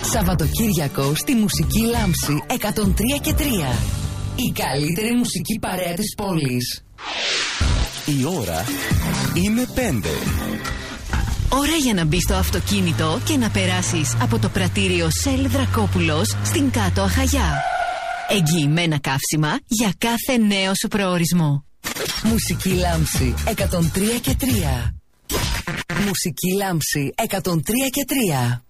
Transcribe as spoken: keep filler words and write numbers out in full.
Σαββατοκύριακο στη Μουσική Λάμψη εκατόν τρία και τρία. Η καλύτερη μουσική παρέα της πόλης. Η ώρα είναι πέντε. Ώρα για να μπεις στο αυτοκίνητο και να περάσεις από το πρατήριο Σελ Δρακόπουλος στην Κάτω Αχαγιά. Εγγυημένα καύσιμα για κάθε νέο σου προορισμό. Μουσική Λάμψη εκατόν τρία και τρία. Μουσική Λάμψη εκατόν τρία και τρία.